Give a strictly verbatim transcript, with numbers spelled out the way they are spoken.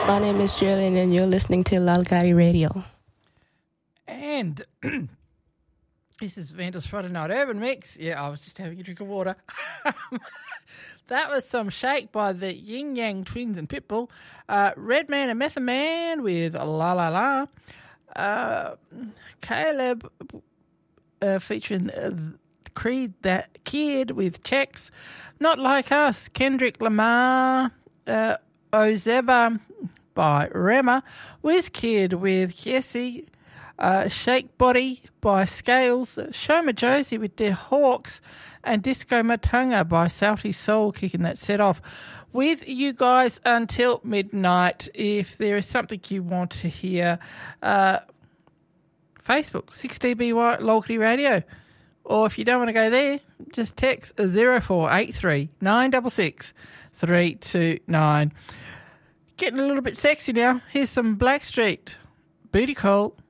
My name is Shirley, and you're listening to Lalgari Radio. And this is Vandals Friday Night Urban Mix. Yeah, I was just having a drink of water. That was some Shake by the Yin Yang Twins and Pitbull. Uh, Redman and Method Man with La La La. Uh, Caleb uh, featuring uh, Creed That Kid with Checks. Not Like Us, Kendrick Lamar. Uh, Ozeba by Rema. WizKid with Jesse. Uh, Shake Body by Scales. Shoma Josie with The Hawks. And Disco Matanga by Salty Soul, kicking that set off with you guys until midnight. If there is something you want to hear, uh, Facebook, six D B Y Locally Radio. Or if you don't want to go there, just text zero four eight three nine six six three two nine. Getting a little bit sexy now. Here's some Blackstreet, Booty Call.